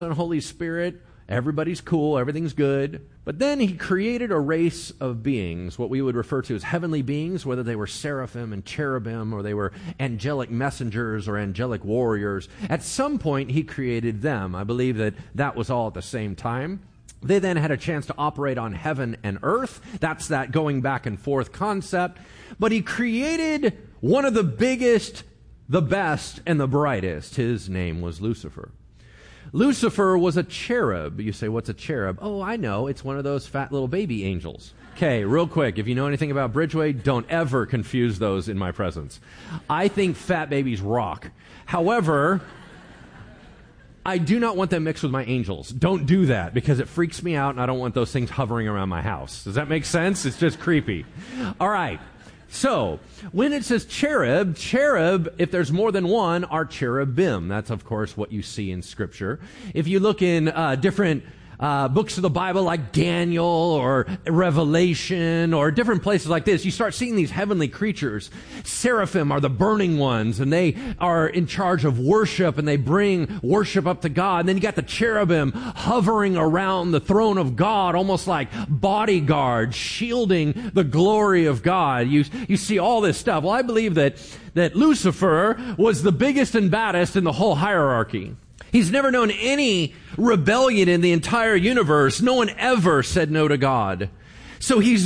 and Holy Spirit. Everybody's cool. Everything's good. But then he created a race of beings, what we would refer to as heavenly beings, whether they were seraphim and cherubim or they were angelic messengers or angelic warriors. At some point, he created them. I believe that was all at the same time. They then had a chance to operate on heaven and earth. That's that going back and forth concept. But he created one of the biggest, the best, and the brightest. His name was Lucifer. Lucifer was a cherub. You say, what's a cherub? Oh, I know. It's one of those fat little baby angels. Okay, real quick. If you know anything about Bridgeway, don't ever confuse those in my presence. I think fat babies rock. However, I do not want them mixed with my angels. Don't do that because it freaks me out and I don't want those things hovering around my house. Does that make sense? It's just creepy. All right. So, when it says cherub, if there's more than one, are cherubim. That's, of course, what you see in Scripture. If you look in different books of the Bible like Daniel or Revelation or different places like this, you start seeing these heavenly creatures. Seraphim are the burning ones, and they are in charge of worship, and they bring worship up to God. And then you got the cherubim hovering around the throne of God, almost like bodyguards, shielding the glory of God. You see all this stuff. Well, I believe that Lucifer was the biggest and baddest in the whole hierarchy. He's never known any rebellion in the entire universe. No one ever said no to God. So he's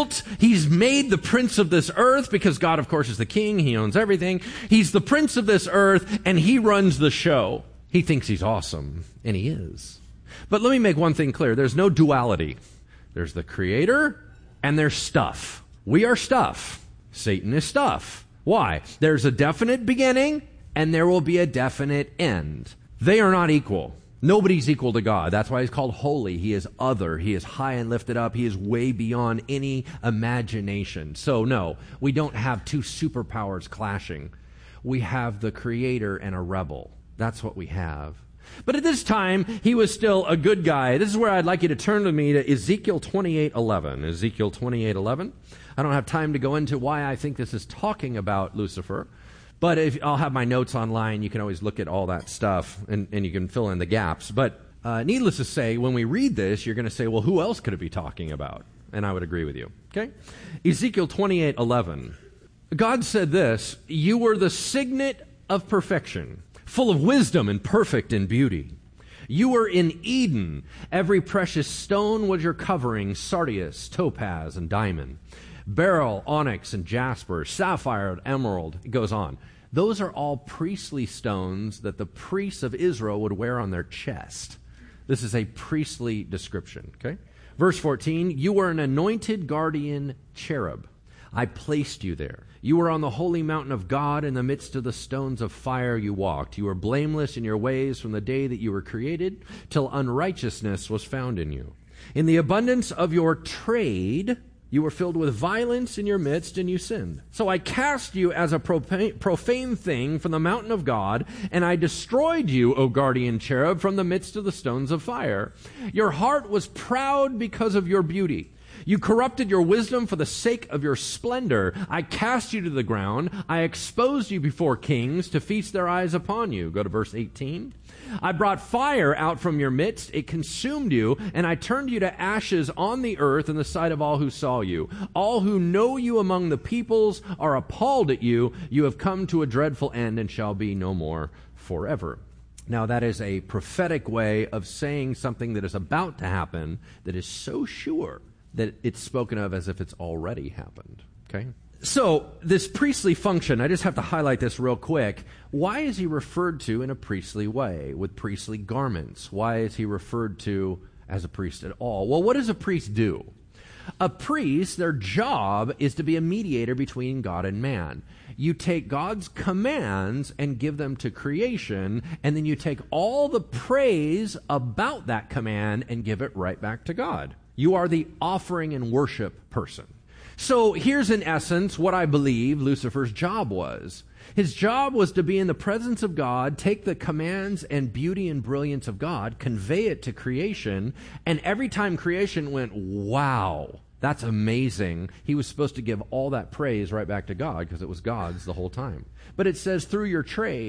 made the prince of this earth because God, of course, is the king. He owns everything. He's the prince of this earth and he runs the show. He thinks he's awesome, and he is. But let me make one thing clear. There's no duality. There's the creator and there's stuff. We are stuff. Satan is stuff. Why? There's a definite beginning and there will be a definite end. They are not equal. Nobody's equal to God. That's why he's called holy. He is other. He is high and lifted up. He is way beyond any imagination. So no, we don't have two superpowers clashing. We have the creator and a rebel. That's what we have. But at this time, he was still a good guy. This is where I'd like you to turn with me to Ezekiel 28:11. Ezekiel 28:11. I don't have time to go into why I think this is talking about Lucifer. But I'll have my notes online. You can always look at all that stuff, and you can fill in the gaps. But needless to say, when we read this, you're going to say, well, who else could it be talking about? And I would agree with you. Okay? Ezekiel 28:11. God said this, "You were the signet of perfection, full of wisdom and perfect in beauty. You were in Eden. Every precious stone was your covering, sardius, topaz, and diamond. Beryl, onyx, and jasper, sapphire, and emerald." It goes on. Those are all priestly stones that the priests of Israel would wear on their chest. This is a priestly description, okay? Verse 14, "You were an anointed guardian cherub. I placed you there. You were on the holy mountain of God. In the midst of the stones of fire you walked. You were blameless in your ways from the day that you were created till unrighteousness was found in you. In the abundance of your trade, you were filled with violence in your midst, and you sinned. So I cast you as a profane thing from the mountain of God, and I destroyed you, O guardian cherub, from the midst of the stones of fire. Your heart was proud because of your beauty. You corrupted your wisdom for the sake of your splendor. I cast you to the ground. I exposed you before kings to feast their eyes upon you." Go to verse 18. "I brought fire out from your midst. It consumed you, and I turned you to ashes on the earth in the sight of all who saw you. All who know you among the peoples are appalled at you. You have come to a dreadful end and shall be no more forever." Now, that is a prophetic way of saying something that is about to happen that is so sure that it's spoken of as if it's already happened, okay? So, this priestly function, I just have to highlight this real quick. Why is he referred to in a priestly way, with priestly garments? Why is he referred to as a priest at all? Well, what does a priest do? A priest, their job is to be a mediator between God and man. You take God's commands and give them to creation, and then you take all the praise about that command and give it right back to God. You are the offering and worship person. So here's in essence what I believe Lucifer's job was. His job was to be in the presence of God, take the commands and beauty and brilliance of God, convey it to creation, and every time creation went, wow, that's amazing, he was supposed to give all that praise right back to God because it was God's the whole time. But it says through your trade.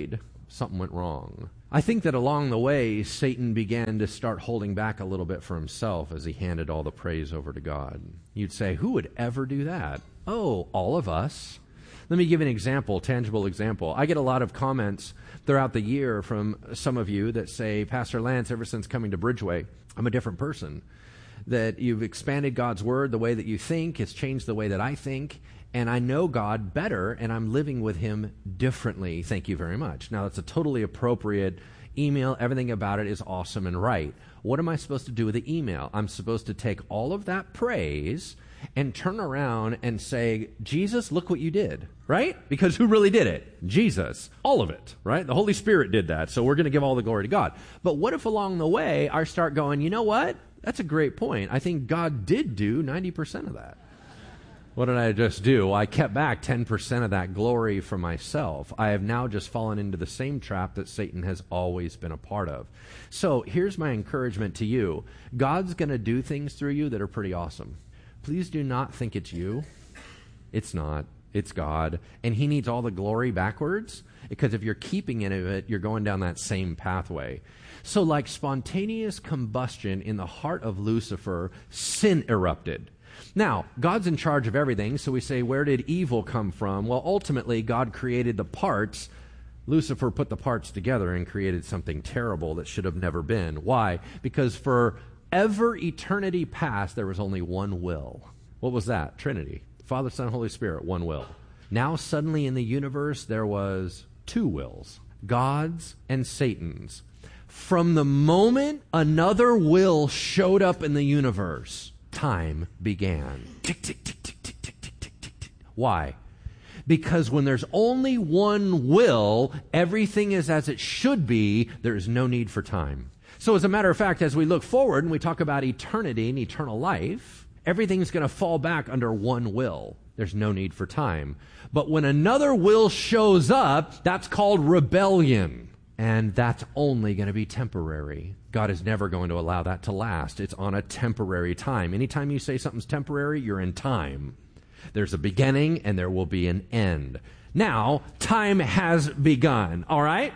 something went wrong. I think that along the way, Satan began to start holding back a little bit for himself as he handed all the praise over to God. You'd say, who would ever do that? Oh, all of us. Let me give an example, tangible example. I get a lot of comments throughout the year from some of you that say, Pastor Lance, ever since coming to Bridgeway, I'm a different person. That you've expanded God's word, the way that you think, it's changed the way that I think, and I know God better, and I'm living with him differently. Thank you very much. Now, that's a totally appropriate email. Everything about it is awesome and right. What am I supposed to do with the email? I'm supposed to take all of that praise and turn around and say, Jesus, look what you did, right? Because who really did it? Jesus. All of it, right? The Holy Spirit did that, so we're going to give all the glory to God. But what if along the way I start going, you know what? That's a great point. I think God did do 90% of that. What did I just do? I kept back 10% of that glory for myself. I have now just fallen into the same trap that Satan has always been a part of. So here's my encouragement to you. God's going to do things through you that are pretty awesome. Please do not think it's you. It's not. It's God. And he needs all the glory backwards, because if you're keeping any of it, you're going down that same pathway. So like spontaneous combustion in the heart of Lucifer, sin erupted. Now, God's in charge of everything, so we say, where did evil come from? Well, ultimately, God created the parts. Lucifer put the parts together and created something terrible that should have never been. Why? Because for ever eternity past, there was only one will. What was that? Trinity. Father, Son, Holy Spirit, one will. Now, suddenly in the universe, there was two wills, God's and Satan's. From the moment another will showed up in the universe, time began. Tick, tick, tick, tick, tick, tick, tick, tick, tick, tick. Why? Because when there's only one will, everything is as it should be. There is no need for time. So as a matter of fact, as we look forward and we talk about eternity and eternal life, everything's going to fall back under one will. There's no need for time. But when another will shows up, that's called rebellion. And that's only going to be temporary. God is never going to allow that to last. It's on a temporary time. Anytime you say something's temporary, you're in time. There's a beginning and there will be an end. Now, time has begun. All right?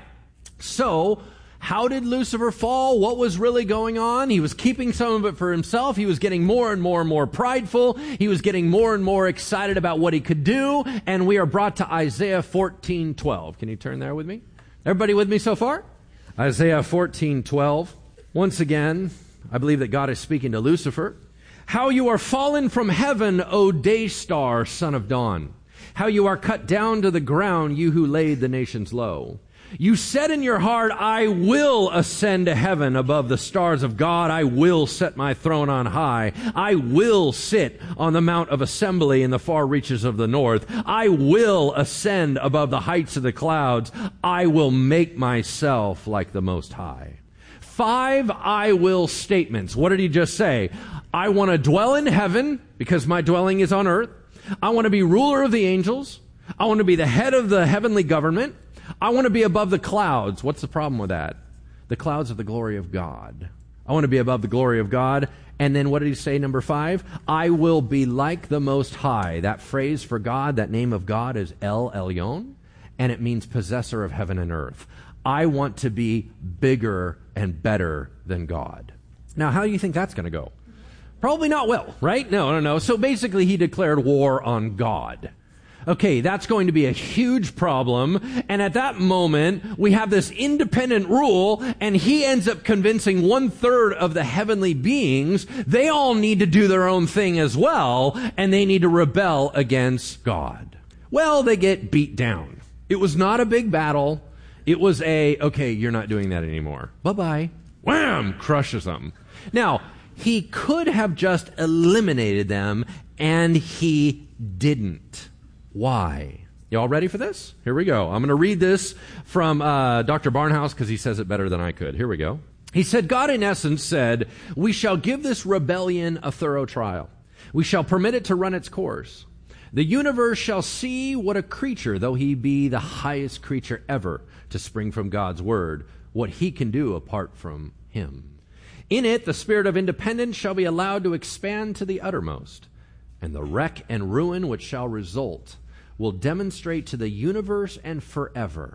So, how did Lucifer fall? What was really going on? He was keeping some of it for himself. He was getting more and more and more prideful. He was getting more and more excited about what he could do. And we are brought to Isaiah 14:12. Can you turn there with me? Everybody with me so far? Isaiah 14:12. Once again, I believe that God is speaking to Lucifer. How you are fallen from heaven, O day star, son of dawn. How you are cut down to the ground, you who laid the nations low. You said in your heart, I will ascend to heaven above the stars of God. I will set my throne on high. I will sit on the mount of assembly in the far reaches of the north. I will ascend above the heights of the clouds. I will make myself like the Most High. 5 I will statements. What did he just say? I want to dwell in heaven because my dwelling is on earth. I want to be ruler of the angels. I want to be the head of the heavenly government. I want to be above the clouds. What's the problem with that? The clouds of the glory of God. I want to be above the glory of God. And then what did he say, number 5? I will be like the Most High. That phrase for God, that name of God is El Elyon, and it means possessor of heaven and earth. I want to be bigger and better than God. Now, how do you think that's going to go? Probably not well, right? No. So basically, he declared war on God. Okay, that's going to be a huge problem. And at that moment, we have this independent rule, and he ends up convincing 1/3 of the heavenly beings they all need to do their own thing as well, and they need to rebel against God. Well, they get beat down. It was not a big battle. It was okay, you're not doing that anymore. Bye-bye. Wham! Crushes them. Now, he could have just eliminated them, and he didn't. Why? You all ready for this? Here we go. I'm going to read this from Dr. Barnhouse because he says it better than I could. Here we go. He said, God in essence said, we shall give this rebellion a thorough trial. We shall permit it to run its course. The universe shall see what a creature, though he be the highest creature ever to spring from God's word, what he can do apart from him. In it, the spirit of independence shall be allowed to expand to the uttermost, and the wreck and ruin which shall result will demonstrate to the universe and forever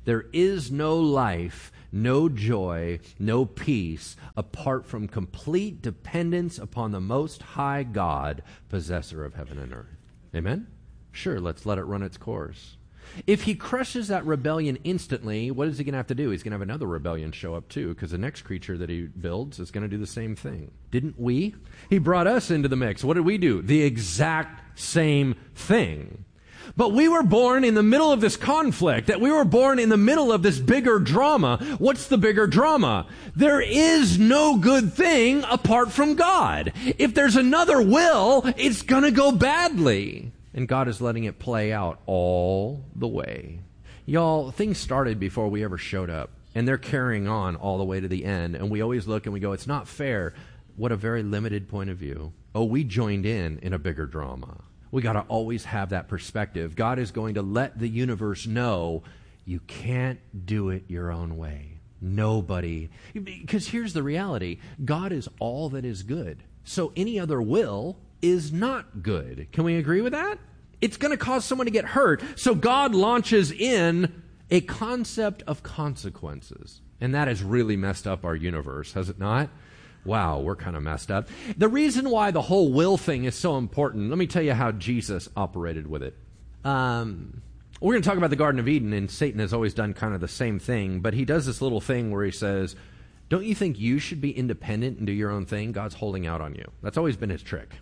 There is no life, no joy, no peace apart from complete dependence upon the Most High God, possessor of heaven and earth. Amen? Sure, let's let it run its course. If he crushes that rebellion instantly, what is he going to have to do? He's going to have another rebellion show up too, because the next creature that he builds is going to do the same thing. Didn't we? He brought us into the mix. What did we do? The exact same thing. But we were born in the middle of this conflict, that we were born in the middle of this bigger drama. What's the bigger drama? There is no good thing apart from God. If there's another will, it's going to go badly. And God is letting it play out all the way. Y'all, things started before we ever showed up. And they're carrying on all the way to the end. And we always look and we go, it's not fair. What a very limited point of view. Oh, we joined in a bigger drama. We got to always have that perspective. God is going to let the universe know you can't do it your own way. Nobody. Because here's the reality. God is all that is good. So any other will is not good. Can we agree with that? It's going to cause someone to get hurt. So God launches in a concept of consequences. And that has really messed up our universe, has it not? Wow, we're kind of messed up. The reason why the whole will thing is so important, let me tell you how Jesus operated with it. We're going to talk about the Garden of Eden, and Satan has always done kind of the same thing, but he does this little thing where he says, don't you think you should be independent and do your own thing? God's holding out on you. That's always been his trick.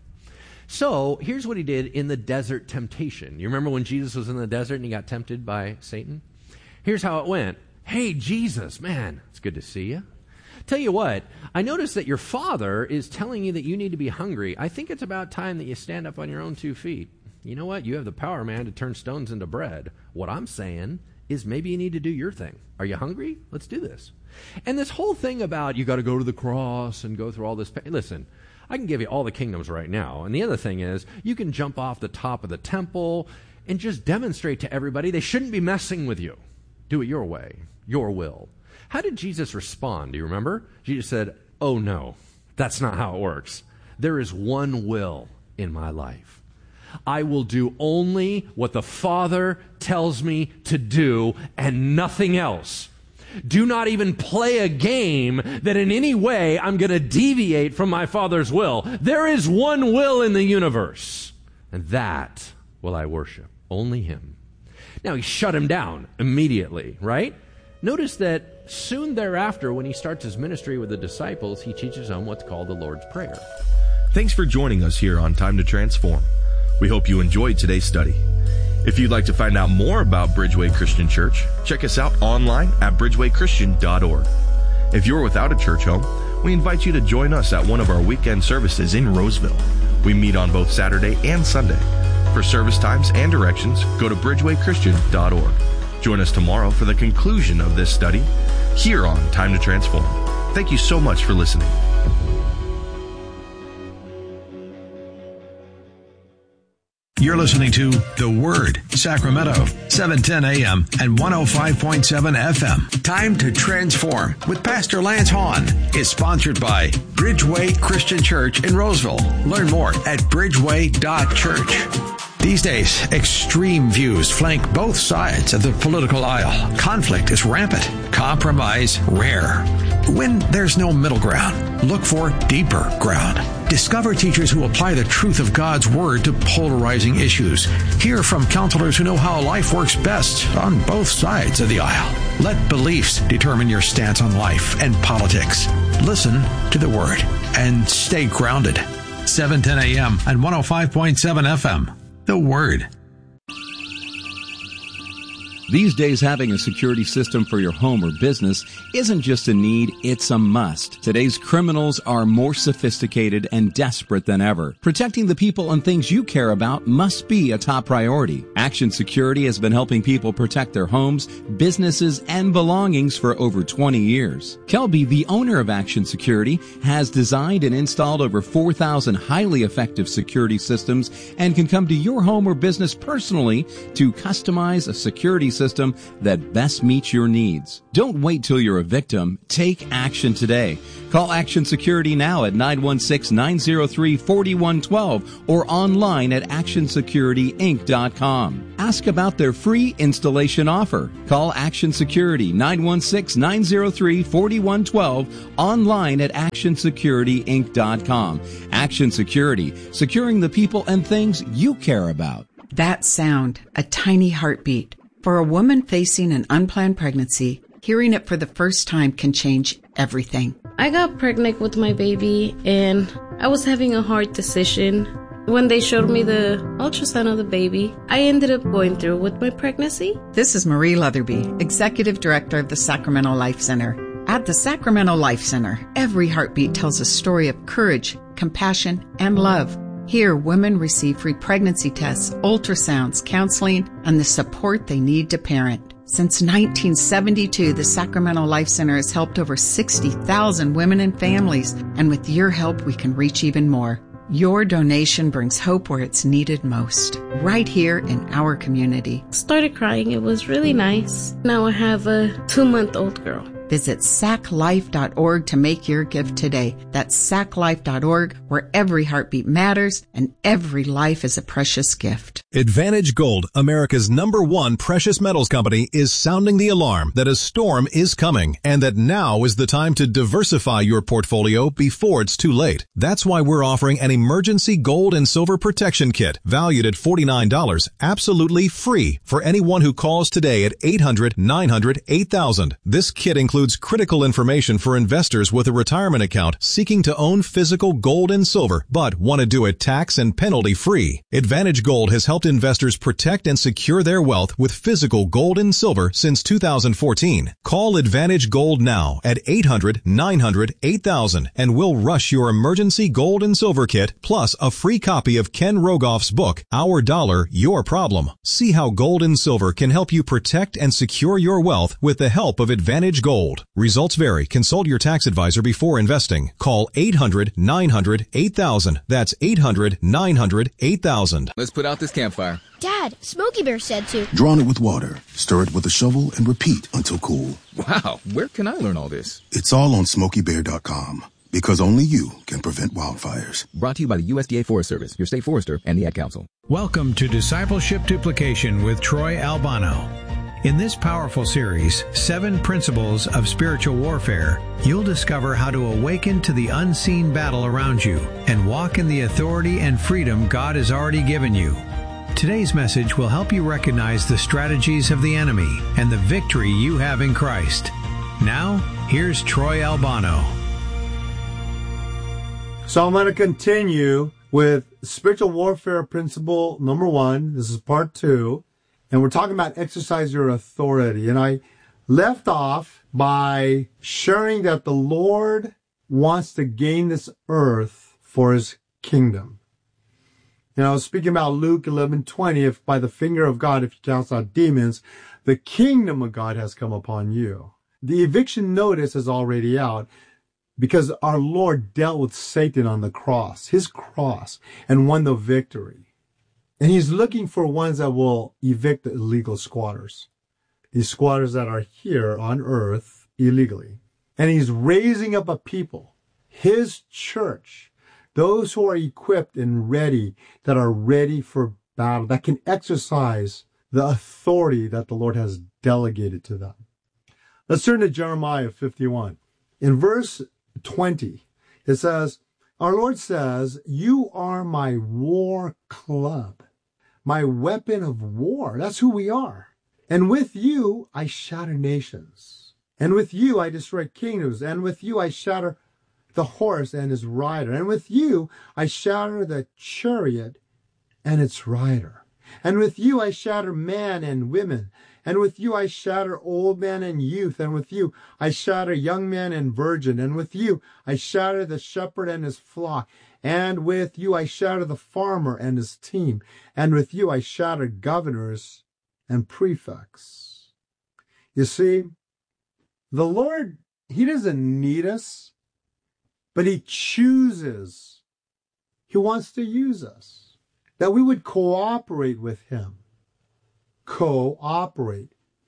So here's what he did in the desert temptation. You remember when Jesus was in the desert and he got tempted by Satan? Here's how it went. Hey, Jesus, man, it's good to see you. Tell you what, I noticed that your father is telling you that you need to be hungry. I think it's about time that you stand up on your own 2 feet. You know what? You have the power, man, to turn stones into bread. What I'm saying is maybe you need to do your thing. Are you hungry? Let's do this. And this whole thing about you got to go to the cross and go through all this. Listen, I can give you all the kingdoms right now. And the other thing is, you can jump off the top of the temple and just demonstrate to everybody they shouldn't be messing with you. Do it your way, your will. How did Jesus respond? Do you remember? Jesus said, oh no, that's not how it works. There is one will in my life. I will do only what the Father tells me to do and nothing else. Do not even play a game that in any way I'm going to deviate from my Father's will. There is one will in the universe, and that will I worship. Only Him. Now, he shut him down immediately, right? Notice that soon thereafter, when he starts his ministry with the disciples, he teaches them what's called the Lord's Prayer. Thanks for joining us here on Time to Transform. We hope you enjoyed today's study. If you'd like to find out more about Bridgeway Christian Church, check us out online at bridgewaychristian.org. If you're without a church home, we invite you to join us at one of our weekend services in Roseville. We meet on both Saturday and Sunday. For service times and directions, go to bridgewaychristian.org. Join us tomorrow for the conclusion of this study here on Time to Transform. Thank you so much for listening. You're listening to The Word, Sacramento, 710 AM and 105.7 FM. Time to Transform with Pastor Lance Hahn is sponsored by Bridgeway Christian Church in Roseville. Learn more at bridgeway.church. These days, extreme views flank both sides of the political aisle. Conflict is rampant. Compromise rare. When there's no middle ground, look for deeper ground. Discover teachers who apply the truth of God's Word to polarizing issues. Hear from counselors who know how life works best on both sides of the aisle. Let beliefs determine your stance on life and politics. Listen to the Word and stay grounded. 710 AM and 105.7 FM. The Word. These days, having a security system for your home or business isn't just a need, it's a must. Today's criminals are more sophisticated and desperate than ever. Protecting the people and things you care about must be a top priority. Action Security has been helping people protect their homes, businesses, and belongings for over 20 years. Kelby, the owner of Action Security, has designed and installed over 4,000 highly effective security systems and can come to your home or business personally to customize a security system system that best meets your needs. Don't wait till you're a victim. Take action today. Call Action Security now at 916-903-4112 or online at actionsecurityinc.com. Ask about their free installation offer. Call Action Security 916-903-4112 online at actionsecurityinc.com. Action Security, securing the people and things you care about. That sound, a tiny heartbeat. For a woman facing an unplanned pregnancy, hearing it for the first time can change everything. I got pregnant with my baby and I was having a hard decision. When they showed me the ultrasound of the baby, I ended up going through with my pregnancy. This is Marie Leatherby, Executive Director of the Sacramento Life Center. At the Sacramento Life Center, every heartbeat tells a story of courage, compassion, and love. Here, women receive free pregnancy tests, ultrasounds, counseling, and the support they need to parent. Since 1972, the Sacramento Life Center has helped over 60,000 women and families, and with your help, we can reach even more. Your donation brings hope where it's needed most, right here in our community. Started crying. It was really nice. Now I have a 2-month-old girl. Visit saclife.org to make your gift today. That's saclife.org, where every heartbeat matters and every life is a precious gift. Advantage Gold, America's #1 precious metals company, is sounding the alarm that a storm is coming and that now is the time to diversify your portfolio before it's too late. That's why we're offering an emergency gold and silver protection kit valued at $49, absolutely free for anyone who calls today at 800-900-8000. This kit includes critical information for investors with a retirement account seeking to own physical gold and silver, but want to do it tax and penalty free. Advantage Gold has helped investors protect and secure their wealth with physical gold and silver since 2014. Call Advantage Gold now at 800-900-8000 and we'll rush your emergency gold and silver kit plus a free copy of Ken Rogoff's book, Our Dollar, Your Problem. See how gold and silver can help you protect and secure your wealth with the help of Advantage Gold. Results vary. Consult your tax advisor before investing. Call 800-900-8000. That's 800-900-8000. Let's put out this campfire. Dad, Smokey Bear said to. Drawn it with water, stir it with a shovel, and repeat until cool. Wow, where can I learn all this? It's all on SmokeyBear.com. Because only you can prevent wildfires. Brought to you by the USDA Forest Service, your state forester, and the Ad Council. Welcome to Discipleship Duplication with Troy Albano. In this powerful series, 7 Principles of Spiritual Warfare, you'll discover how to awaken to the unseen battle around you and walk in the authority and freedom God has already given you. Today's message will help you recognize the strategies of the enemy and the victory you have in Christ. Now, here's Troy Albano. So I'm going to continue with Spiritual Warfare Principle number 1. This is part 2. And we're talking about exercise your authority. And I left off by sharing that the Lord wants to gain this earth for his kingdom. And I was speaking about Luke 11:20, if by the finger of God, if he casts out demons, the kingdom of God has come upon you. The eviction notice is already out because our Lord dealt with Satan on the cross, his cross, and won the victory. And he's looking for ones that will evict the illegal squatters. These squatters that are here on earth illegally. And he's raising up a people, his church, those who are equipped and ready, that are ready for battle, that can exercise the authority that the Lord has delegated to them. Let's turn to Jeremiah 51. In verse 20, it says, our Lord says, you are my war club, my weapon of war. That's who we are. And with you, I shatter nations. And with you, I destroy kingdoms. And with you, I shatter the horse and his rider. And with you, I shatter the chariot and its rider. And with you, I shatter man and women. And with you, I shatter old man and youth. And with you, I shatter young man and virgin. And with you, I shatter the shepherd and his flock. And with you, I shatter the farmer and his team. And with you, I shatter governors and prefects. You see, the Lord, he doesn't need us, but he chooses. He wants to use us, that we would cooperate with him. Cooperate.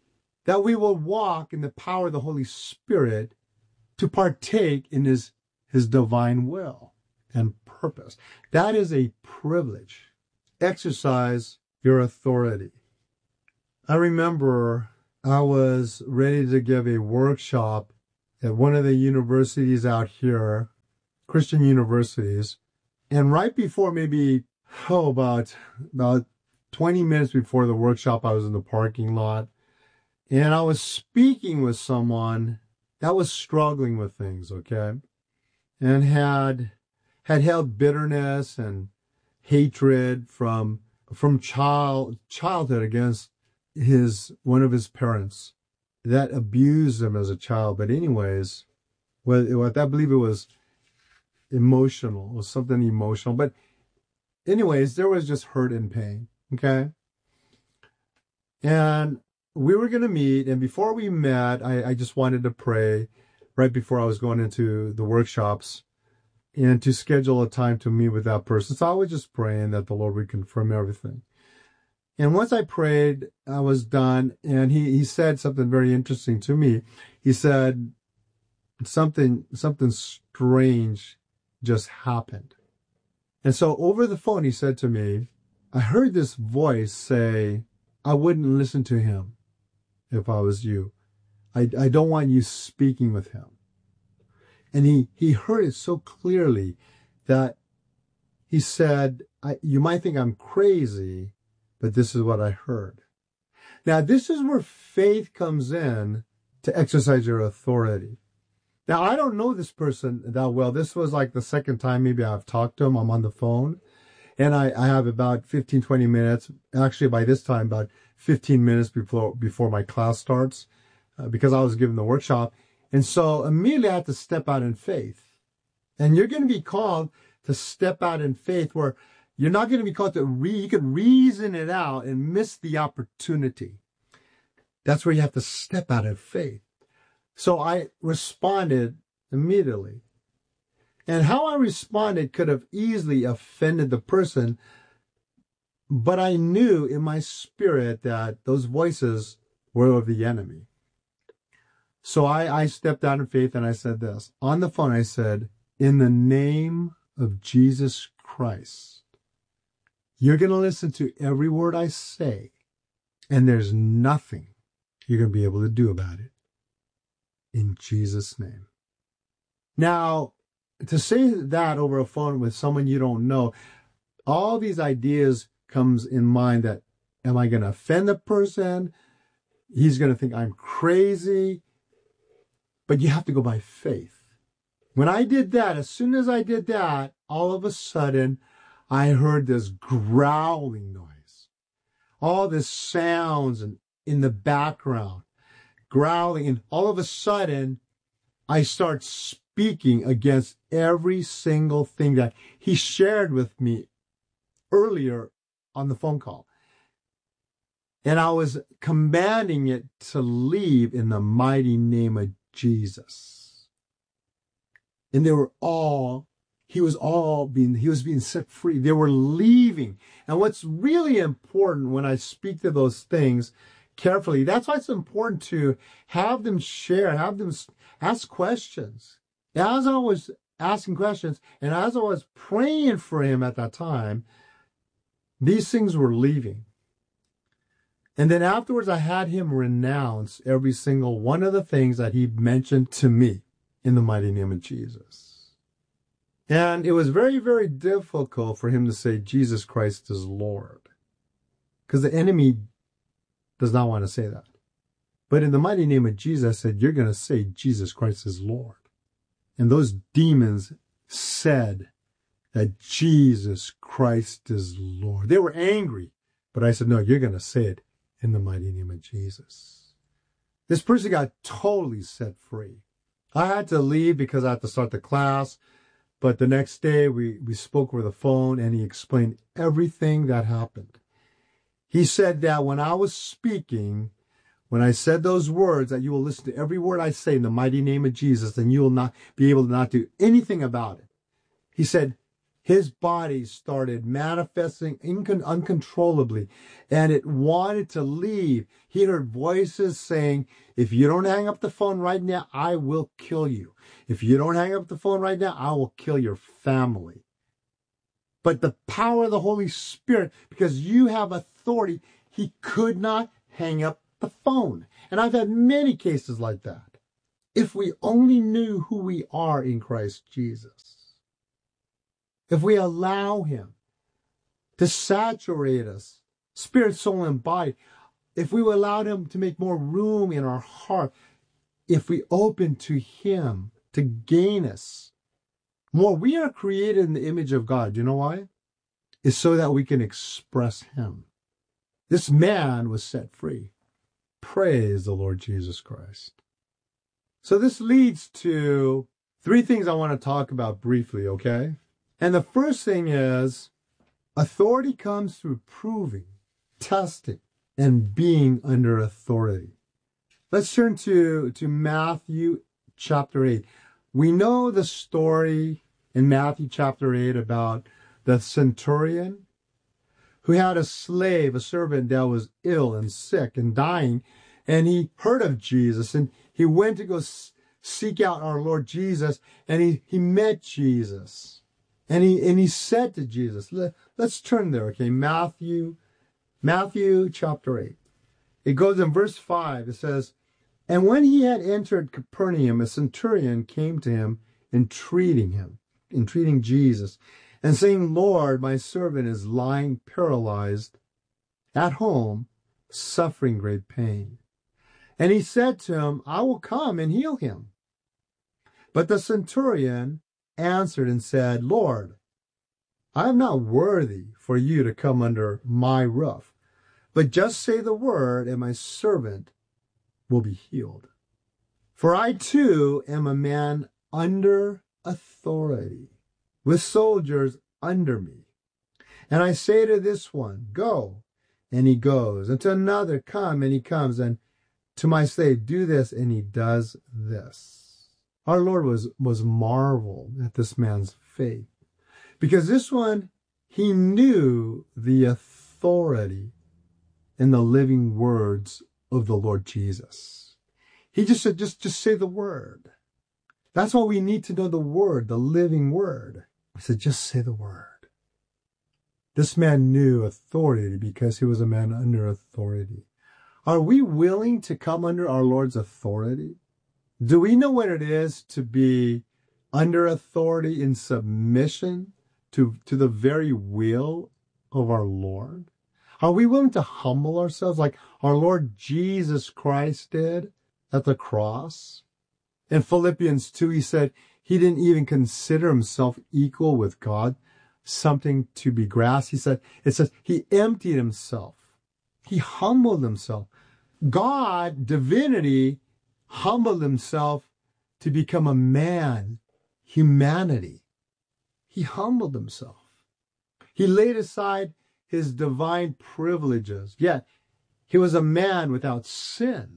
that we will walk in the power of the Holy Spirit to partake in his divine will and purpose. That is a privilege. Exercise your authority. I remember I was ready to give a workshop at one of the universities out here, Christian universities, and right before about 20 minutes before the workshop, I was in the parking lot, and I was speaking with someone that was struggling with things, okay, and had held bitterness and hatred from childhood against one of his parents that abused him as a child. But anyways, I believe it was emotional. It was something emotional. But anyways, there was just hurt and pain, okay? And we were going to meet, and before we met, I just wanted to pray right before I was going into the workshops and to schedule a time to meet with that person. So I was just praying that the Lord would confirm everything. And once I prayed, I was done, and he said something very interesting to me. He said, something strange just happened. And so over the phone, he said to me, I heard this voice say, I wouldn't listen to him if I was you. I don't want you speaking with him. And he heard it so clearly that he said, you might think I'm crazy, but this is what I heard. Now, this is where faith comes in to exercise your authority. Now, I don't know this person that well. This was like the second time maybe I've talked to him. I'm on the phone. And I have about 15, 20 minutes. Actually, by this time, about 15 minutes before my class starts, because I was given the workshop. And so immediately I had to step out in faith. And you're going to be called to step out in faith where you're not going to be called to you could reason it out and miss the opportunity. That's where you have to step out in faith. So I responded immediately. And how I responded could have easily offended the person, but I knew in my spirit that those voices were of the enemy. So I stepped out in faith and I said this. On the phone, I said, in the name of Jesus Christ, you're going to listen to every word I say, and there's nothing you're going to be able to do about it. In Jesus' name. Now, to say that over a phone with someone you don't know, all these ideas comes in mind that, am I going to offend the person? He's going to think I'm crazy. But you have to go by faith. When I did that, as soon as I did that, all of a sudden, I heard this growling noise. All this sounds in the background, growling. And all of a sudden, I start speaking against every single thing that he shared with me earlier on the phone call. And I was commanding it to leave in the mighty name of Jesus. And he was being set free. They were leaving. And what's really important when I speak to those things carefully, that's why it's important to have them share, have them ask questions. As I was asking questions and as I was praying for him at that time, these things were leaving. And then afterwards, I had him renounce every single one of the things that he mentioned to me in the mighty name of Jesus. And it was very, very difficult for him to say Jesus Christ is Lord, because the enemy does not want to say that. But in the mighty name of Jesus, I said, you're going to say Jesus Christ is Lord. And those demons said that Jesus Christ is Lord. They were angry, but I said, no, you're going to say it in the mighty name of Jesus. This person got totally set free. I had to leave because I had to start the class. But the next day we spoke over the phone and he explained everything that happened. He said that when I was speaking, when I said those words, that you will listen to every word I say in the mighty name of Jesus, and you will not be able to not do anything about it. He said, his body started manifesting uncontrollably, and it wanted to leave. He heard voices saying, if you don't hang up the phone right now, I will kill you. If you don't hang up the phone right now, I will kill your family. But the power of the Holy Spirit, because you have authority, he could not hang up the phone. And I've had many cases like that. If we only knew who we are in Christ Jesus, if we allow him to saturate us, spirit, soul, and body, if we allow him to make more room in our heart, if we open to him to gain us more, we are created in the image of God. Do you know why? It's so that we can express him. This man was set free. Praise the Lord Jesus Christ. So this leads to 3 things I want to talk about briefly, okay? And the first thing is, authority comes through proving, testing, and being under authority. Let's turn to Matthew chapter 8. We know the story in Matthew chapter 8 about the centurion who had a slave, a servant that was ill and sick and dying, and he heard of Jesus, and he went to go seek out our Lord Jesus, and he met Jesus. And he said to Jesus, let's turn there, okay? Matthew chapter 8. It goes in verse 5. It says, and when he had entered Capernaum, a centurion came to him, entreating Jesus, and saying, Lord, my servant is lying paralyzed at home, suffering great pain. And he said to him, I will come and heal him. But the centurion answered and said, Lord, I am not worthy for you to come under my roof, but just say the word, and my servant will be healed. For I too am a man under authority, with soldiers under me. And I say to this one, go, and he goes, and to another, come, and he comes, and to my slave, do this, and he does this. Our Lord was marveled at this man's faith, because this one, he knew the authority in the living words of the Lord Jesus. He just said, just say the word. That's why we need to know the word, the living word. He said, just say the word. This man knew authority because he was a man under authority. Are we willing to come under our Lord's authority? Do we know what it is to be under authority in submission to the very will of our Lord? Are we willing to humble ourselves like our Lord Jesus Christ did at the cross? In Philippians 2, he said he didn't even consider himself equal with God, something to be grasped. It says he emptied himself. He humbled himself. God, divinity, humbled himself to become a man, humanity. He humbled himself. He laid aside his divine privileges. Yet, he was a man without sin.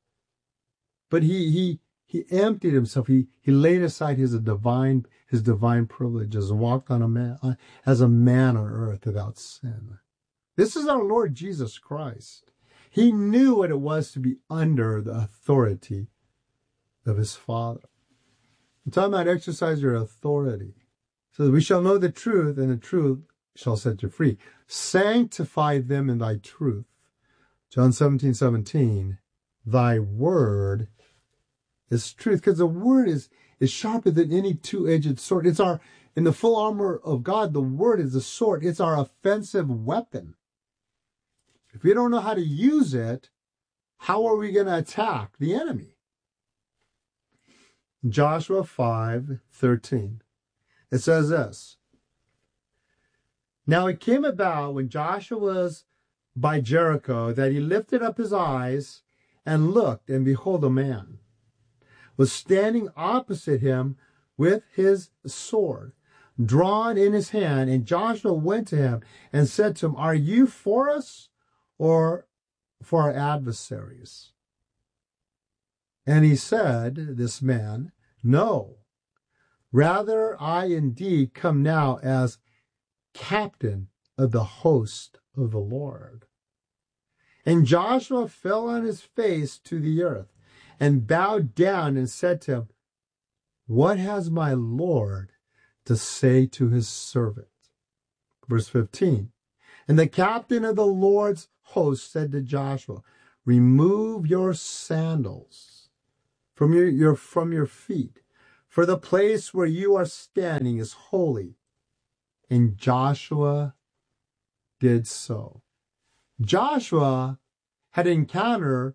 But he emptied himself. He laid aside his divine privileges and walked as a man on earth without sin. This is our Lord Jesus Christ. He knew what it was to be under the authority of his Father. I'm talking about exercise your authority. So that we shall know the truth, and the truth shall set you free. Sanctify them in thy truth. John 17:17. Thy word is truth. Because the word is sharper than any two-edged sword. In the full armor of God, the word is a sword. It's our offensive weapon. If we don't know how to use it, how are we going to attack the enemy? Joshua 5:13. It says this. Now it came about when Joshua was by Jericho that he lifted up his eyes and looked, and behold, a man was standing opposite him with his sword drawn in his hand. And Joshua went to him and said to him, are you for us or for our adversaries? And he said, this man, no, Rather, I indeed come now as captain of the host of the Lord. And Joshua fell on his face to the earth and bowed down and said to him, what has my Lord to say to his servant? Verse 15. And the captain of the Lord's host said to Joshua, remove your sandals from your feet, for the place where you are standing is holy. And Joshua did so. Joshua had an encounter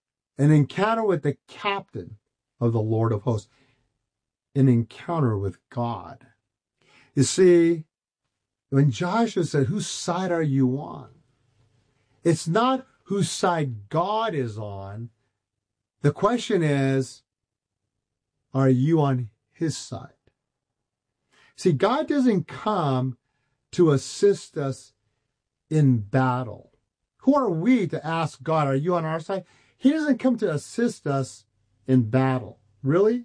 with the captain of the Lord of hosts, an encounter with God. You see, when Joshua said, whose side are you on? It's not whose side God is on. The question is, are you on his side? See, God doesn't come to assist us in battle. Who are we to ask God, are you on our side? He doesn't come to assist us in battle. Really?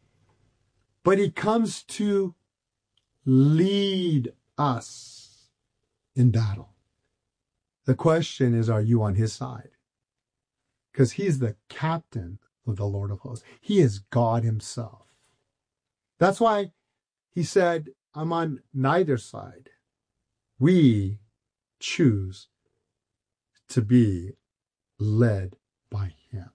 But he comes to lead us in battle. The question is, are you on his side? Because he's the captain of the Lord of hosts. He is God himself. That's why he said, I'm on neither side. We choose to be led by him.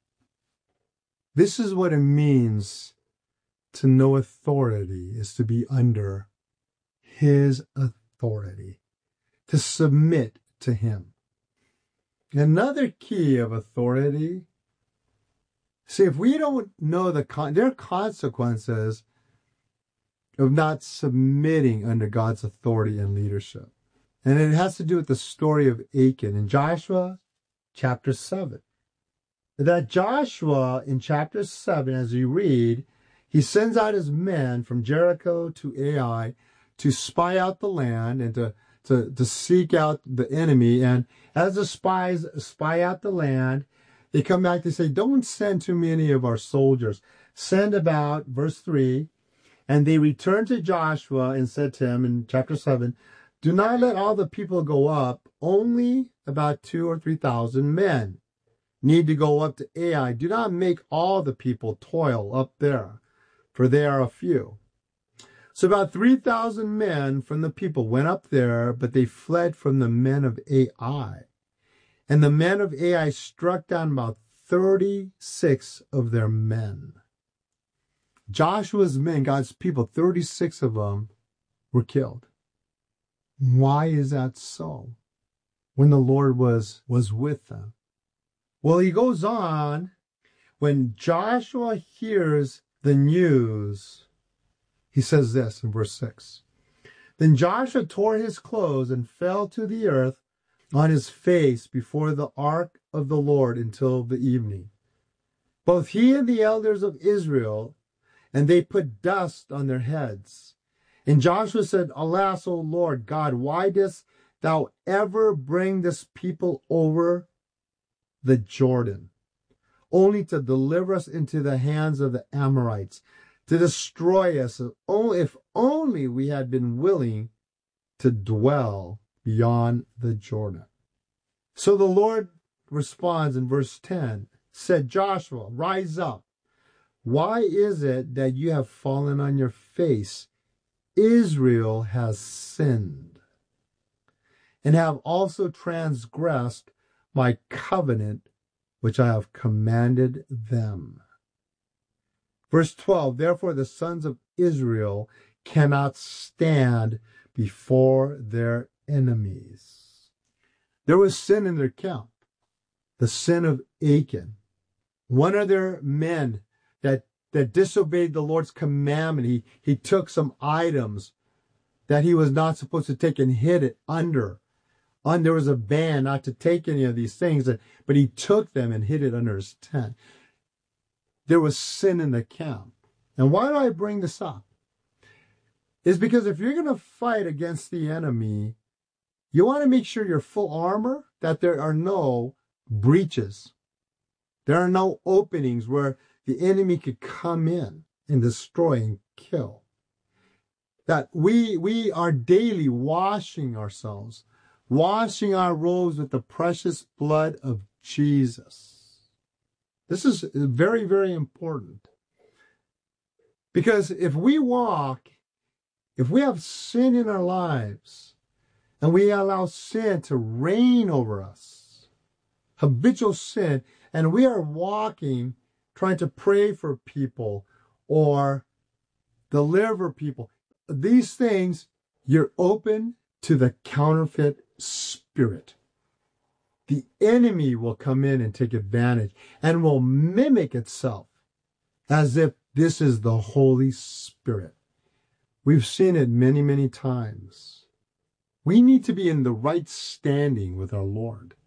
This is what it means to know authority, is to be under his authority, to submit to him. Another key of authority, see, if we don't know there are consequences of not submitting under God's authority and leadership. And it has to do with the story of Achan in Joshua chapter 7. That Joshua in chapter 7, as you read, he sends out his men from Jericho to Ai to spy out the land and to seek out the enemy. And as the spies spy out the land, they come back to say, don't send too many of our soldiers. Send about, verse 3, and they returned to Joshua and said to him in chapter 7, do not let all the people go up, only about 2,000 or 3,000 men need to go up to Ai. Do not make all the people toil up there, for they are a few. So about 3,000 men from the people went up there, but they fled from the men of Ai. And the men of Ai struck down about 36 of their men. Joshua's men, God's people, 36 of them were killed. Why is that so? When the Lord was with them. Well, he goes on, when Joshua hears the news, he says this in verse 6. Then Joshua tore his clothes and fell to the earth on his face before the ark of the Lord until the evening. Both he and the elders of Israel, and they put dust on their heads. And Joshua said, alas, O Lord God, why dost thou ever bring this people over the Jordan, only to deliver us into the hands of the Amorites, to destroy us, if only we had been willing to dwell beyond the Jordan. So the Lord responds in verse 10, said, Joshua, rise up. Why is it that you have fallen on your face? Israel has sinned and have also transgressed my covenant, which I have commanded them. Verse 12, therefore the sons of Israel cannot stand before their enemies. There was sin in their camp, the sin of Achan. One of their men that disobeyed the Lord's commandment, he took some items that he was not supposed to take and hid it under. There was a ban not to take any of these things, but he took them and hid it under his tent. There was sin in the camp. And why do I bring this up? Is because if you're going to fight against the enemy, you want to make sure you're full armor, that there are no breaches. There are no openings where the enemy could come in and destroy and kill. That we are daily washing ourselves, washing our robes with the precious blood of Jesus. This is very, very important. Because if we have sin in our lives, and we allow sin to reign over us, habitual sin, and we are walking, trying to pray for people or deliver people, these things, you're open to the counterfeit spirit. The enemy will come in and take advantage and will mimic itself as if this is the Holy Spirit. We've seen it many, many times. We need to be in the right standing with our Lord.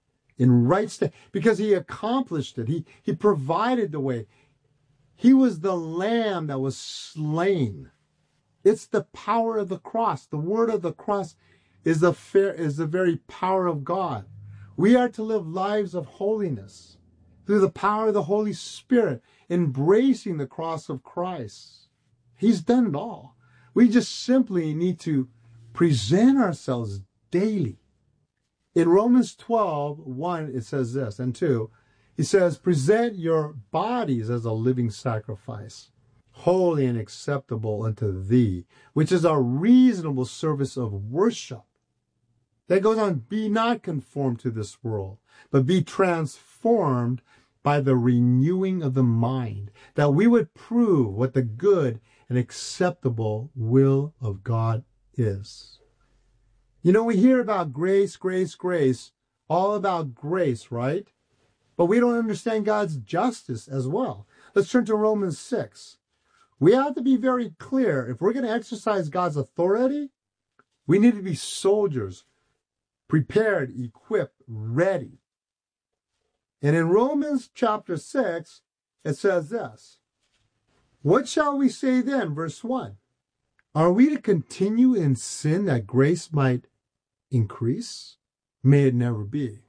Because he accomplished it. He provided the way. He was the lamb that was slain. It's the power of the cross. The word of the cross is the very power of God. We are to live lives of holiness through the power of the Holy Spirit, embracing the cross of Christ. He's done it all. We just simply need to present ourselves daily. In Romans 12:1, it says this, and 2, he says, present your bodies as a living sacrifice, holy and acceptable unto thee, which is our reasonable service of worship. That goes on, be not conformed to this world, but be transformed by the renewing of the mind, that we would prove what the good and acceptable will of God is. You know, we hear about grace, grace, grace, all about grace, right? But we don't understand God's justice as well. Let's turn to Romans 6. We have to be very clear. If we're going to exercise God's authority, we need to be soldiers, prepared, equipped, ready. And in Romans chapter 6, it says this. What shall we say then? Verse 1. Are we to continue in sin that grace might increase? May it never be.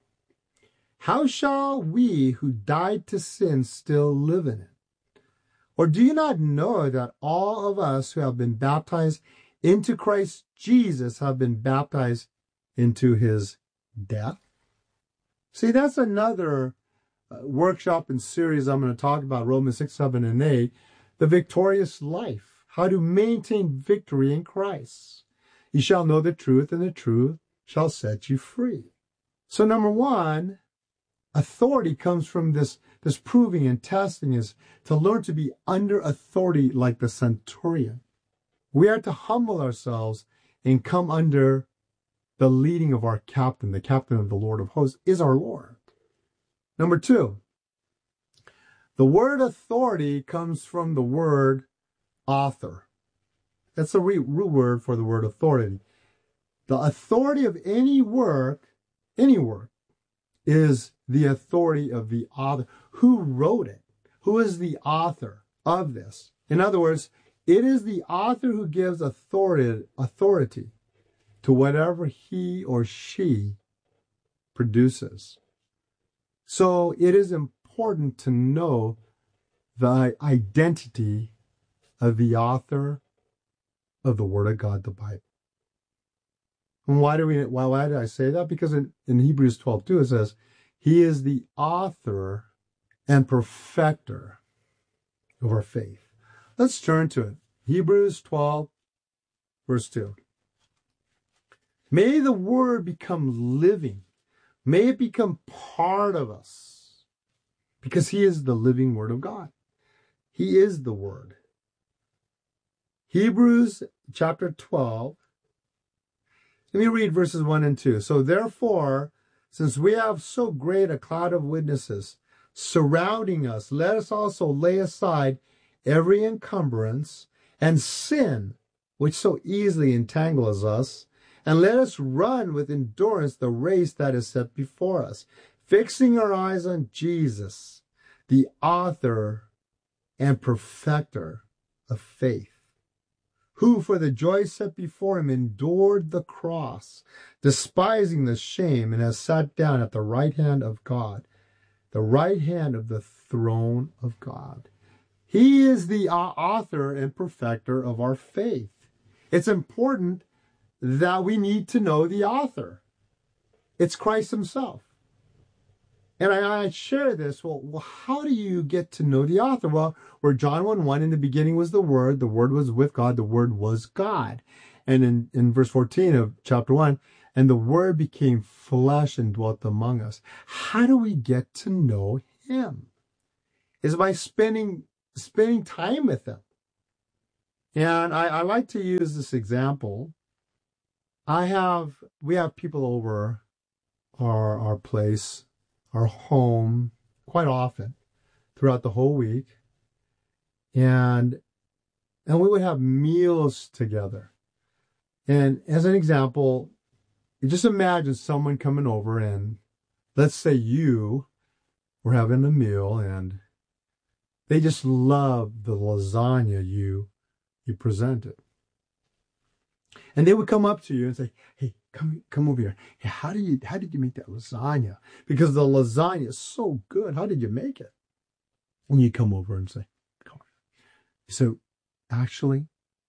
How shall we who died to sin still live in it? Or do you not know that all of us who have been baptized into Christ Jesus have been baptized into his death? See, that's another workshop and series I'm going to talk about, Romans 6, 7, and 8, the victorious life, how to maintain victory in Christ. You shall know the truth, and the truth shall set you free. So number one, authority comes from this proving and testing, is to learn to be under authority like the centurion. We are to humble ourselves and come under the leading of our captain. The captain of the Lord of hosts is our Lord. Number two, the word authority comes from the word author. That's the root word for the word authority. The authority of any work, is the authority of the author. Who wrote it? Who is the author of this? In other words, it is the author who gives authority to whatever he or she produces. So it is important to know the identity of the author of the Word of God, the Bible. And why did I say that? Because in Hebrews 12:2 it says, he is the author and perfecter of our faith. Let's turn to it. Hebrews 12, verse 2. May the Word become living. May it become part of us. Because he is the living Word of God. He is the Word. Hebrews chapter 12. Let me read verses 1 and 2. So therefore, since we have so great a cloud of witnesses surrounding us, let us also lay aside every encumbrance and sin which so easily entangles us, and let us run with endurance the race that is set before us, fixing our eyes on Jesus, the author and perfecter of faith, who for the joy set before him endured the cross, despising the shame, and has sat down at the right hand of God, the right hand of the throne of God. He is the author and perfecter of our faith. It's important that we need to know the author. It's Christ himself. And I share this. Well, how do you get to know the author? Well, where John 1:1, in the beginning was the Word was with God, the Word was God. And in verse 14 of chapter 1, and the Word became flesh and dwelt among us. How do we get to know him? It's by spending time with him. And I like to use this example. We have people over our place, our home, quite often throughout the whole week. And we would have meals together. And as an example, you just imagine someone coming over, and let's say you were having a meal and they just love the lasagna you presented. And they would come up to you and say, hey, come over here. Hey, how did you make that lasagna? Because the lasagna is so good. How did you make it? And you come over and say, come on. So actually,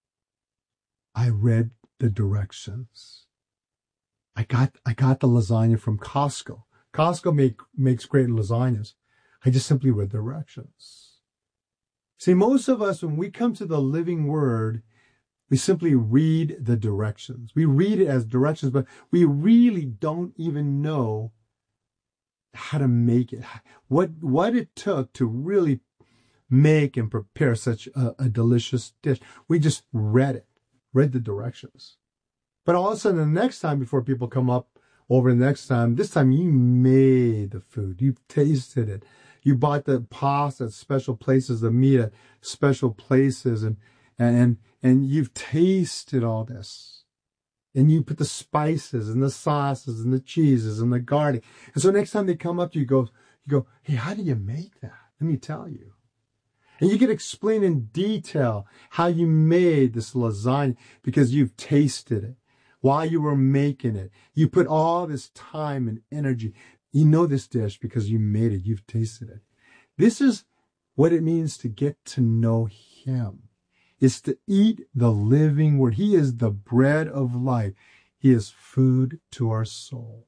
I read the directions. I got the lasagna from Costco. Costco makes great lasagnas. I just simply read the directions. See, most of us, when we come to the living Word, we simply read the directions. We read it as directions, but we really don't even know how to make it. What it took to really make and prepare such a delicious dish. We just read the directions. But all of a sudden, the next time, before people come up over the next time, this time you made the food. You tasted it. You bought the pasta at special places, the meat at special places, and you've tasted all this. And you put the spices and the sauces and the cheeses and the garlic. And so next time they come up to you, you go, hey, how do you make that? Let me tell you. And you can explain in detail how you made this lasagna because you've tasted it. While you were making it, you put all this time and energy. You know this dish because you made it. You've tasted it. This is what it means to get to know him. It's to eat the living Word. He is the bread of life. He is food to our soul.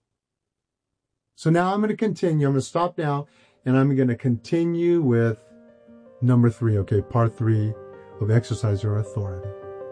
So now I'm going to continue. I'm going to stop now, and I'm going to continue with number 3, part 3 of Exercise Your Authority.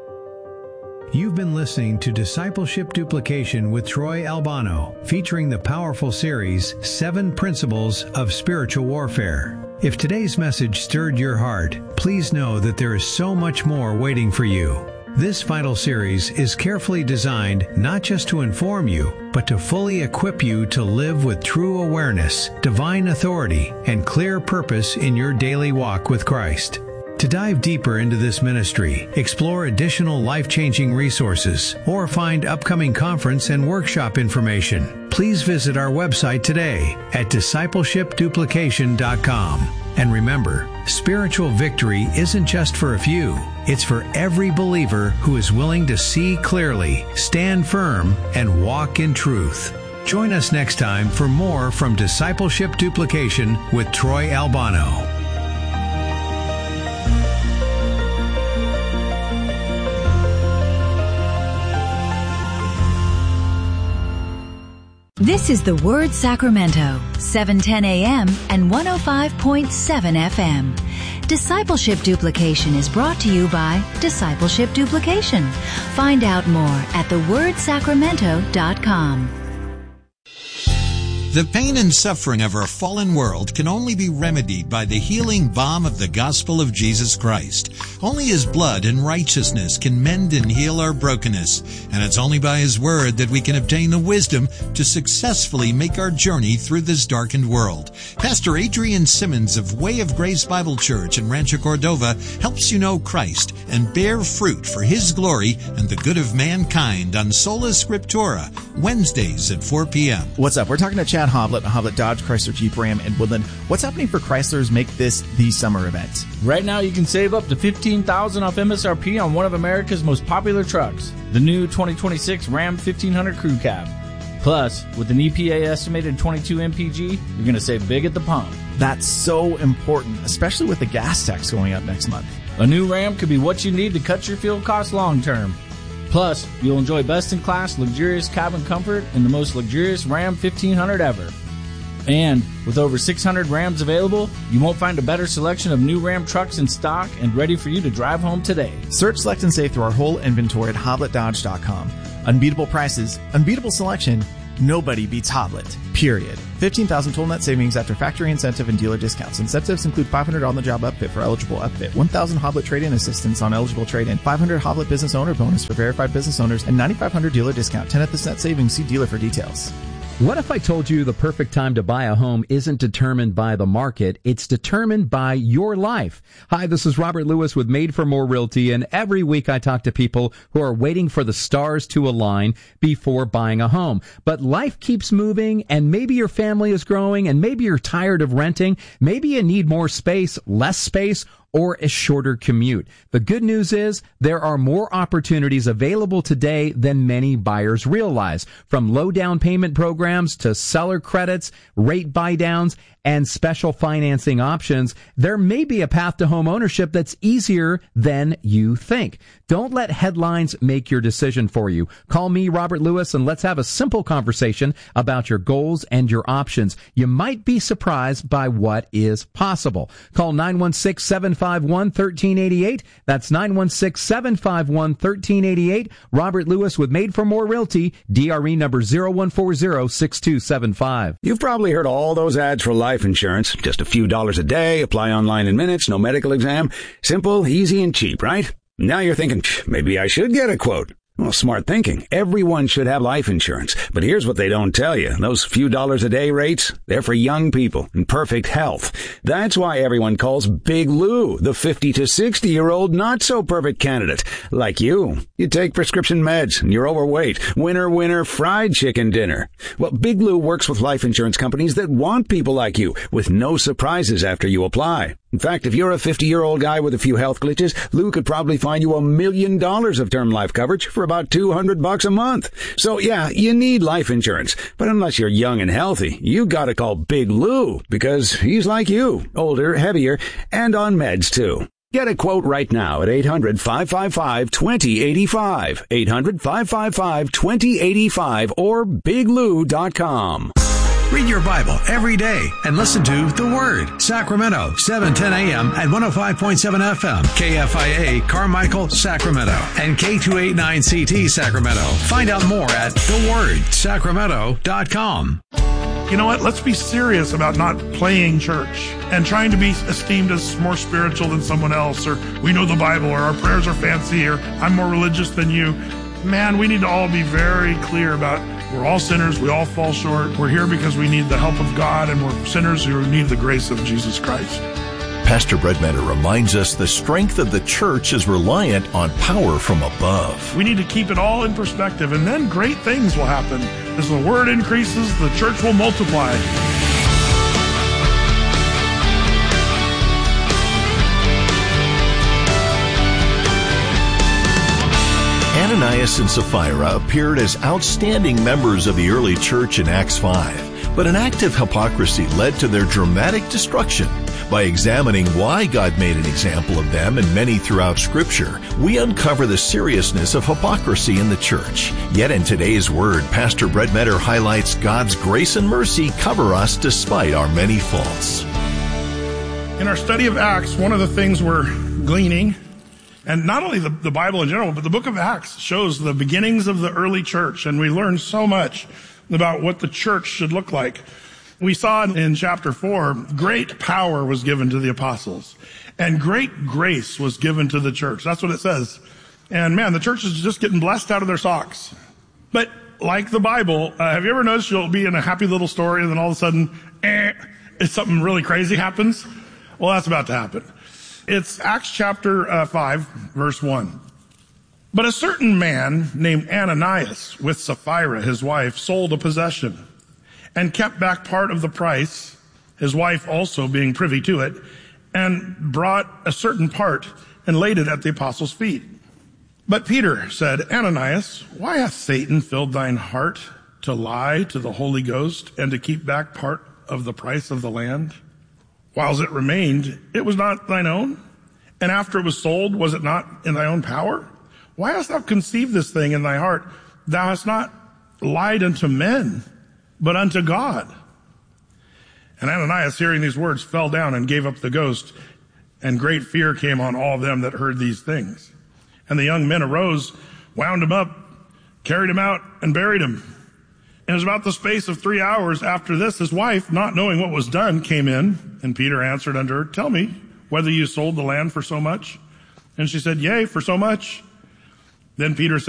You've been listening to Discipleship Duplication with Troy Albano, featuring the powerful series, 7 Principles of Spiritual Warfare. If today's message stirred your heart, please know that there is so much more waiting for you. This vital series is carefully designed not just to inform you, but to fully equip you to live with true awareness, divine authority, and clear purpose in your daily walk with Christ. To dive deeper into this ministry, explore additional life-changing resources, or find upcoming conference and workshop information, please visit our website today at discipleshipduplication.com. And remember, spiritual victory isn't just for a few. It's for every believer who is willing to see clearly, stand firm, and walk in truth. Join us next time for more from Discipleship Duplication with Troy Albano. This is The Word Sacramento, 710 AM and 105.7 FM. Discipleship Duplication is brought to you by Discipleship Duplication. Find out more at thewordsacramento.com. The pain and suffering of our fallen world can only be remedied by the healing balm of the gospel of Jesus Christ. Only His blood and righteousness can mend and heal our brokenness, and it's only by His word that we can obtain the wisdom to successfully make our journey through this darkened world. Pastor Adrian Simmons of Way of Grace Bible Church in Rancho Cordova helps you know Christ and bear fruit for His glory and the good of mankind on Sola Scriptura, Wednesdays at 4 p.m. What's up? We're talking to Chad Hoblet, Hoblet Dodge, Chrysler, Jeep, Ram, and Woodland. What's happening for Chryslers Make This the Summer event? Right now, you can save up to $15,000 off MSRP on one of America's most popular trucks, the new 2026 Ram 1500 Crew Cab. Plus, with an EPA estimated 22 mpg, you're going to save big at the pump. That's so important, especially with the gas tax going up next month. A new Ram could be what you need to cut your fuel costs long term. Plus, you'll enjoy best-in-class luxurious cabin comfort in the most luxurious Ram 1500 ever. And with over 600 Rams available, you won't find a better selection of new Ram trucks in stock and ready for you to drive home today. Search, select, and save through our whole inventory at HoblettDodge.com. Unbeatable prices, unbeatable selection, nobody beats Hoblet, period. 15,000 total net savings after factory incentive and dealer discounts. Incentives include $500 on-the-job upfit for eligible upfit, 1,000 Hoblet trade-in assistance on eligible trade-in, 500 Hoblet business owner bonus for verified business owners, and 9,500 dealer discount. 10th net savings. See dealer for details. What if I told you the perfect time to buy a home isn't determined by the market, it's determined by your life? Hi, this is Robert Lewis with Made for More Realty, and every week I talk to people who are waiting for the stars to align before buying a home. But life keeps moving, and maybe your family is growing, and maybe you're tired of renting, maybe you need more space, less space, or a shorter commute. The good news is there are more opportunities available today than many buyers realize. From low down payment programs to seller credits, rate buy downs, and special financing options, there may be a path to home ownership that's easier than you think. Don't let headlines make your decision for you. Call me, Robert Lewis, and let's have a simple conversation about your goals and your options. You might be surprised by what is possible. Call 916-751-1388. That's 916-751-1388. Robert Lewis with Made for More Realty, DRE number 0140-6275. You've probably heard all those ads for life insurance. Just a few dollars a day, apply online in minutes, no medical exam. Simple, easy, and cheap, right? Now you're thinking, maybe I should get a quote. Well, smart thinking. Everyone should have life insurance. But here's what they don't tell you. Those few dollars a day rates, they're for young people in perfect health. That's why everyone calls Big Lou the 50 to 60-year-old not-so-perfect candidate. Like you. You take prescription meds and you're overweight. Winner, fried chicken dinner. Well, Big Lou works with life insurance companies that want people like you with no surprises after you apply. In fact, if you're a 50-year-old guy with a few health glitches, Lou could probably find you $1 million of term life coverage for about $200 a month. So yeah, you need life insurance. But unless you're young and healthy, you gotta call Big Lou because he's like you, older, heavier, and on meds too. Get a quote right now at 800-555-2085, 800-555-2085, or biglou.com. Read your Bible every day and listen to The Word. Sacramento, 710 a.m. at 105.7 FM. KFIA, Carmichael, Sacramento. And K289CT, Sacramento. Find out more at thewordsacramento.com. You know what? Let's be serious about not playing church and trying to be esteemed as more spiritual than someone else, or we know the Bible, or our prayers are fancy, or I'm more religious than you. Man, we need to all be very clear about we're all sinners. We all fall short. We're here because we need the help of God, and we're sinners who need the grace of Jesus Christ. Pastor Brett Metter reminds us the strength of the church is reliant on power from above. We need to keep it all in perspective, and then great things will happen. As the word increases, the church will multiply. Ananias and Sapphira appeared as outstanding members of the early church in Acts 5, but an act of hypocrisy led to their dramatic destruction. By examining why God made an example of them and many throughout Scripture, we uncover the seriousness of hypocrisy in the church. Yet in today's Word, Pastor Brett Metter highlights God's grace and mercy cover us despite our many faults. In our study of Acts, one of the things we're gleaning, and not only the Bible in general, but the book of Acts shows the beginnings of the early church, and we learn so much about what the church should look like. We saw in chapter 4, great power was given to the apostles, and great grace was given to the church. That's what it says. And man, the church is just getting blessed out of their socks. But like the Bible, have you ever noticed you'll be in a happy little story and then all of a sudden, something really crazy happens? Well, that's about to happen. It's Acts chapter 5, verse 1. But a certain man named Ananias, with Sapphira, his wife, sold a possession and kept back part of the price, his wife also being privy to it, and brought a certain part and laid it at the apostles' feet. But Peter said, Ananias, why hath Satan filled thine heart to lie to the Holy Ghost and to keep back part of the price of the land? whiles it remained, it was not thine own? And after it was sold, was it not in thy own power? Why hast thou conceived this thing in thy heart? Thou hast not lied unto men, but unto God. And Ananias, hearing these words, fell down and gave up the ghost, and great fear came on all them that heard these things. And the young men arose, wound him up, carried him out, and buried him. And it was about the space of 3 hours after this, his wife, not knowing what was done, came in, and Peter answered unto her, Tell me whether you sold the land for so much. And she said, Yea, for so much. Then Peter said,